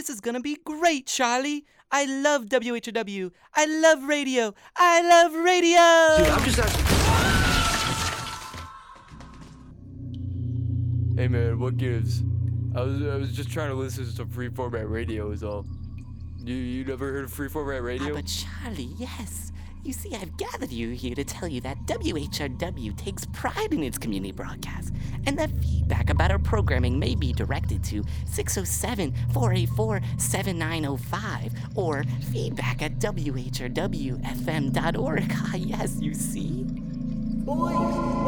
This is gonna be great, Charlie. I love WHRW. I love radio. I love radio. Dude, I'm just asking. Hey man, what gives? I was just trying to listen to some free format radio is all. You never heard of free format radio? But Charlie, yes. You see, I've gathered you here to tell you that WHRW takes pride in its community broadcasts, and that feedback about our programming may be directed to 607-484-7905 or feedback@whrwfm.org. Ah, yes, you see? Boys,